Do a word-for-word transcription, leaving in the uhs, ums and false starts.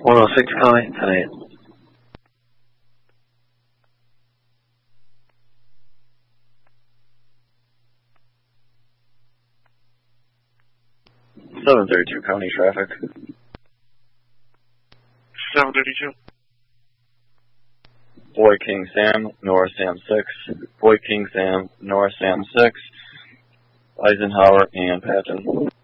one oh six calling tonight. seven thirty-two county traffic. seven thirty-two. Boy King Sam, North Sam six. Boy King Sam, North Sam six. Eisenhower and Patton.